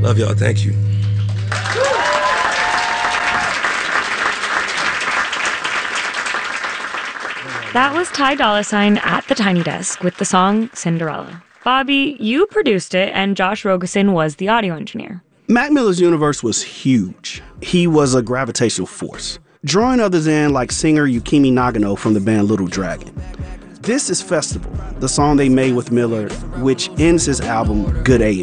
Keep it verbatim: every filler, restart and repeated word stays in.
Love y'all. Thank you. That was Ty Dolla $ign at the Tiny Desk with the song Cinderella. Bobby, you produced it, and Josh Rogosin was the audio engineer. Mac Miller's universe was huge. He was a gravitational force, drawing others in like singer Yukimi Nagano from the band Little Dragon. This is Festival, the song they made with Miller, which ends his album Good A M.